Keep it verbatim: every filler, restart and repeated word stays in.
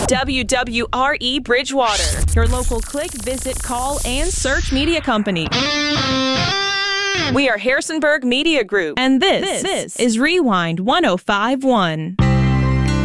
W W R E Bridgewater, your local click, visit, call, and search media company. We are Harrisonburg Media Group, and this, this, this is Rewind one oh five point one.